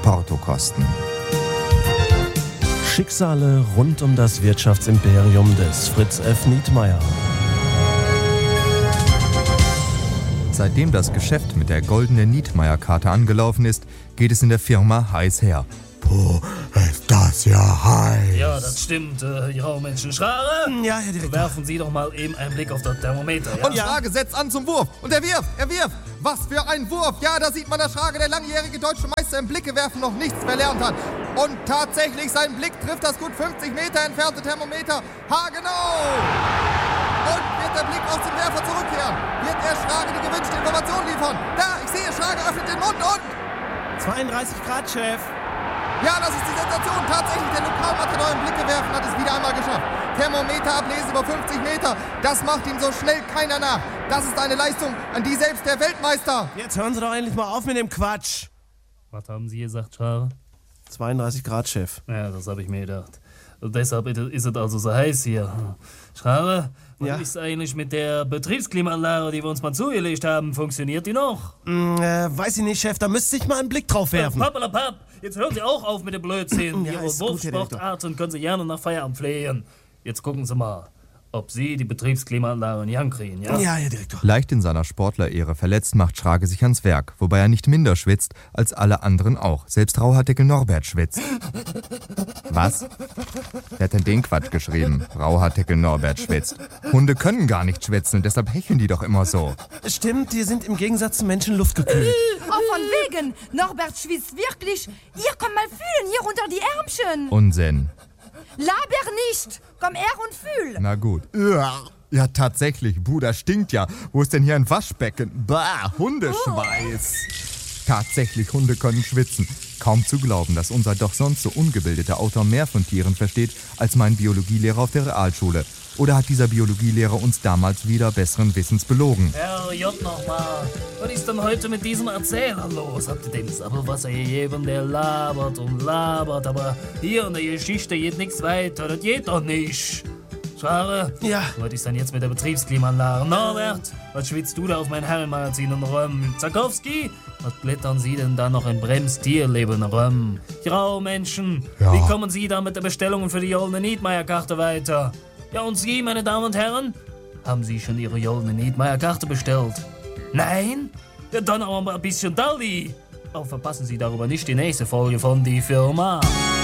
Portokosten. Schicksale rund um das Wirtschaftsimperium des Fritz F. Nietmeyer. Seitdem das Geschäft mit der goldenen Nietmeyer-Karte angelaufen ist, geht es in der Firma heiß her. Puh, ist das ja heiß. Ja, das stimmt, ja, Menschen. Schrare! Ja, Herr Direktor. Werfen Sie doch mal eben einen Blick auf das Thermometer, ja? Und Schrage setzt an zum Wurf. Und er wirft. Was für ein Wurf. Ja, da sieht man, dass Schrage, der langjährige deutsche Meister im Blicke werfen, noch nichts verlernt hat. Und tatsächlich, sein Blick trifft das gut 50 Meter entfernte Thermometer. Haargenau! Und wird der Blick aus dem Werfer zurückkehren? Wird er Schrage die gewünschte Information liefern? Da, ich sehe, Schrage öffnet den Mund und... 32 Grad, Chef. Ja, das ist die Sensation. Tatsächlich, der Lokalmatador im Blicke werfen hat es wieder einmal geschafft. Thermometerablese über 50 Meter. Das macht ihm so schnell keiner nach. Das ist eine Leistung, an die selbst der Weltmeister... Jetzt hören Sie doch endlich mal auf mit dem Quatsch. Was haben Sie gesagt, Schrare? 32 Grad, Chef. Ja, das habe ich mir gedacht. Und deshalb ist es also so heiß hier. Schrare, was ist eigentlich mit der Betriebsklimaanlage, die wir uns mal zugelegt haben? Funktioniert die noch? Weiß ich nicht, Chef, da müsste ich mal einen Blick drauf werfen. Pappalapapp, jetzt hören Sie auch auf mit dem Blödsinn. Ja, Ihre ist gut, Herr Direktor. Wurfsportarten können Sie gerne nach Feierabend pflegen. Jetzt gucken Sie mal, ob Sie die Betriebsklimaanlage in die Hand kriegen, ja? Ja, Herr Direktor. Leicht in seiner Sportlerehre verletzt, macht Schrage sich ans Werk, wobei er nicht minder schwitzt als alle anderen auch. Selbst Rauhaardeckel Norbert schwitzt. Was? Wer hat denn den Quatsch geschrieben? Rauhaardeckel Norbert schwitzt. Hunde können gar nicht schwitzen, deshalb hecheln die doch immer so. Stimmt, die sind im Gegensatz zu Menschen luftgekühlt. Oh, von wegen. Norbert schwitzt wirklich. Ihr kommt mal fühlen, hier unter die Ärmchen. Unsinn. Laber nicht. Komm her und fühl. Na gut. Ja, tatsächlich. Bruder, stinkt ja. Wo ist denn hier ein Waschbecken? Bah, Hundeschweiß. Tatsächlich, Hunde können schwitzen. Kaum zu glauben, dass unser doch sonst so ungebildeter Autor mehr von Tieren versteht als mein Biologielehrer auf der Realschule. Oder hat dieser Biologielehrer uns damals wieder besseren Wissens belogen? Herr J. nochmal, was ist denn heute mit diesem Erzähler los? Habt ihr dem Sabbelwasser gegeben, der labert und labert, aber hier in der Geschichte geht nichts weiter, das geht doch nicht. Schrare? Ja. Was ist denn jetzt mit der Betriebsklimaanlage? Norbert, was schwitzt du da auf mein Herrenmagazin in Röm? Zakowski? Was blättern Sie denn da noch in Brems Tierleben Röm? Graumenschen, Ja. wie kommen Sie da mit der Bestellung für die goldene Nietmeyer-Karte weiter? Ja, und Sie, meine Damen und Herren? Haben Sie schon Ihre goldene Nietmeyer-Karte bestellt? Nein? Ja, dann aber mal ein bisschen Dalli. Oh, verpassen Sie darüber nicht die nächste Folge von Die Firma.